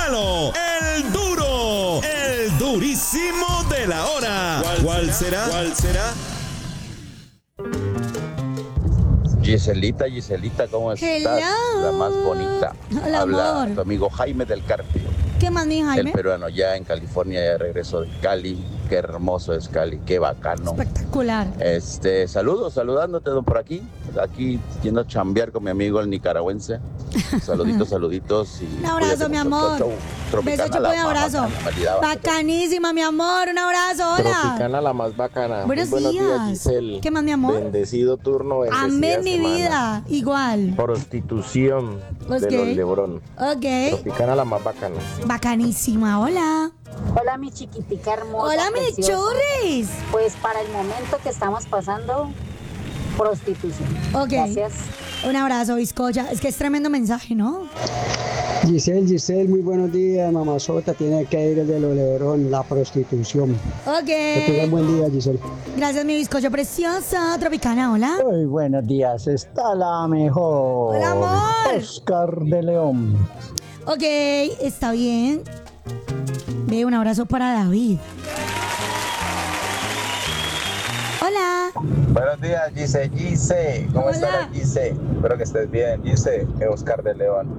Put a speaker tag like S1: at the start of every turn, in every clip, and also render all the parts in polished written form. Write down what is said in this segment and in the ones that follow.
S1: malo, el duro, el durísimo de la hora. ¿Cuál será? ¿Cuál será?
S2: Giselita, ¿cómo estás?
S3: Hello.
S2: La más bonita.
S3: Hola,
S2: Habla
S3: amor.
S2: tu amigo Jaime del Carpio.
S3: ¿Qué más, mi Jaime?
S2: El peruano ya en California, ya regresó de Cali. Qué hermoso es Cali, qué bacano.
S3: Espectacular.
S2: Saludándote por aquí. Aquí yendo a chambear con mi amigo el nicaragüense. Saluditos. Y
S3: Un abrazo, mi amor. Beso, chupo y abrazo. Bacanísima, mi amor. Un abrazo, hola.
S4: Tropicana, la más bacana.
S3: Buenos
S4: Buenos
S3: días.
S4: días, Giselle.
S3: ¿Qué más, mi amor?
S4: Bendecido turno, bendecida
S3: Amén, mi
S4: semana.
S3: vida. Igual.
S4: Prostitución de
S3: Ok.
S4: los Lebrón.
S3: Ok.
S4: Tropicana, la más bacana.
S3: Bacanísima, hola.
S5: Hola, mi chiquitica hermosa.
S3: Hola, mi
S5: preciosa.
S3: churris.
S5: Pues para el momento que estamos pasando, prostitución.
S3: Ok.
S5: Gracias.
S3: Un abrazo, bizcocha. Es que es tremendo mensaje, ¿no?
S6: Giselle, muy buenos días, mamazota, tiene que ir el de los Lebrón, la prostitución. Que tengan
S3: Ok.
S6: buen día, Giselle.
S3: Gracias, mi bizcocho preciosa. Tropicana, hola.
S6: Muy buenos días, está la mejor.
S3: Hola, amor.
S6: Oscar de León.
S3: Ok, está bien. Ve, un abrazo para David. Hola.
S2: Buenos días, Gise. ¿Cómo
S3: Hola.
S2: estás, Gise? Espero que estés bien, Gise. Oscar de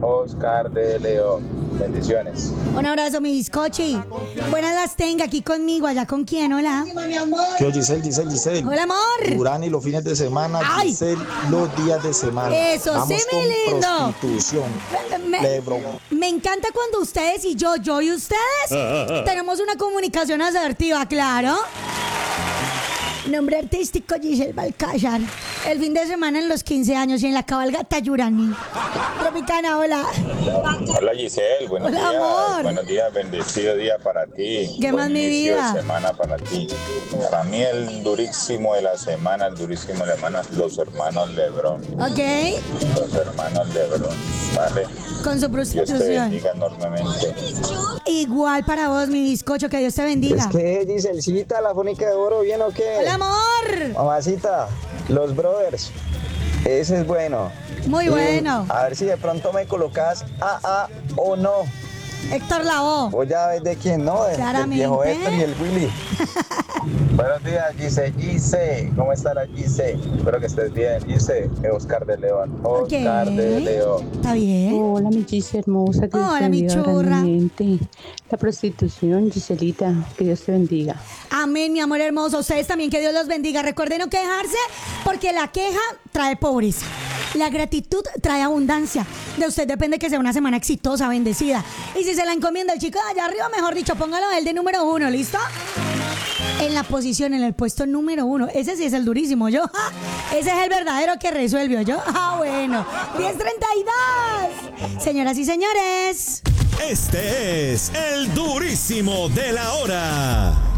S2: León. Bendiciones.
S3: Un abrazo, mi bizcochi. Buenas las tenga aquí conmigo. ¿Allá con quién? Hola.
S7: Yo, Giselle.
S3: Hola, amor.
S7: Durán y los fines de semana,
S3: Ay.
S7: Giselle, los días de semana.
S3: Eso,
S7: Vamos
S3: sí, mi
S7: con
S3: lindo.
S7: prostitución.
S3: Me,
S7: Lebron.
S3: me encanta cuando ustedes y yo y ustedes tenemos una comunicación asertiva, claro. Nombre artístico Giselle Balcázar. El fin de semana en los 15 años y en la cabalgata Yurani. Tropicana, hola.
S2: Hola, Giselle. Buenos
S3: Hola,
S2: días.
S3: amor.
S2: Buenos días, bendecido día para ti.
S3: ¿Qué más,
S2: Buen
S3: mi
S2: inicio
S3: vida?
S2: de semana para ti. Para mí el durísimo de la semana, los hermanos Lebrón.
S3: Ok.
S2: Los hermanos Lebrón, ¿vale?
S3: Con su
S2: Dios te
S3: prostitución.
S2: bendiga enormemente.
S3: Igual para vos, mi bizcocho. Que Dios te bendiga.
S6: Es que, Giselcita, la fónica de oro, ¿bien o qué?
S3: Hola, amor.
S6: Mamacita, los brothers, ese es bueno.
S3: Muy
S6: Y
S3: bueno.
S6: a ver si de pronto me colocas AA o no.
S3: Héctor Lavoe.
S6: Vos ya ves de quién, ¿no? Del viejo
S3: Claramente.
S6: Héctor y el Willy.
S2: Buenos días, Gise. ¿Cómo estará, Gise? Espero que estés bien, Gise. Oscar de León.
S3: Ok.
S2: Oscar de León.
S3: Está bien.
S8: Hola, mi Gis hermosa, que Dios
S3: Hola,
S8: te
S3: mi
S8: bendiga
S3: churra.
S8: grandemente. La prostitución, Giselita, que Dios te bendiga.
S3: Amén, mi amor hermoso. Ustedes también, que Dios los bendiga. Recuerden no quejarse, porque la queja trae pobreza. La gratitud trae abundancia. De usted depende que sea una semana exitosa, bendecida. Y si se la encomienda el chico de allá arriba, mejor dicho, póngalo a él de número 1, ¿listo? En la posición, en el puesto número 1. Ese sí es el durísimo, yo. Ese es el verdadero que resuelve, yo. Bueno. 10:32. Señoras y señores.
S1: Este es el durísimo de la hora.